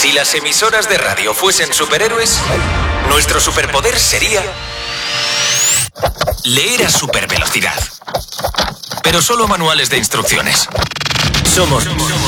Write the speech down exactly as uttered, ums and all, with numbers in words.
Si las emisoras de radio fuesen superhéroes, nuestro superpoder sería leer a supervelocidad. Pero solo manuales de instrucciones. Somos